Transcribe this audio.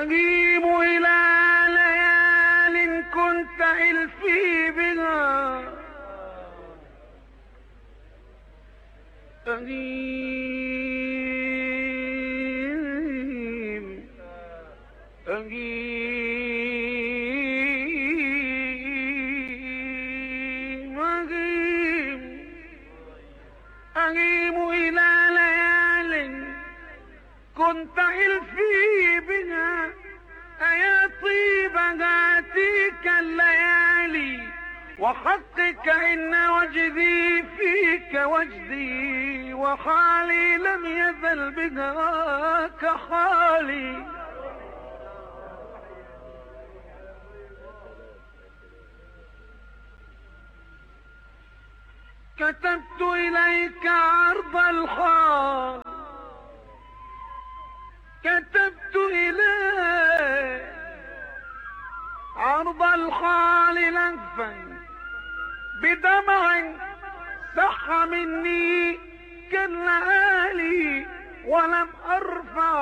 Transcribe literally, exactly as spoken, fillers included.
أغيب إلى ليال كنت إلفي بها، أغيب أغيب أغيب أغيب إلى ليال كنت إلفي بها، أيا طيب هاتيك الليالي وحقك إن وجدي فيك وجدي، وحالي لم يزل بها كحالي. كتبت إليك عرض الحال، كتبت إليك عرض الحال لهفا بدمع صح مني كاللآلي، ولم أرفع